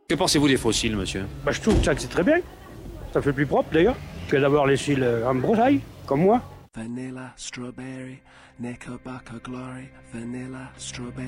Que pensez-vous des fossiles, monsieur? Bah, je trouve que c'est très bien. Ça fait plus propre d'ailleurs que d'avoir les cils en broussaille, comme moi. Vanilla, strawberry, Knickerbocker glory, vanilla, strawberry.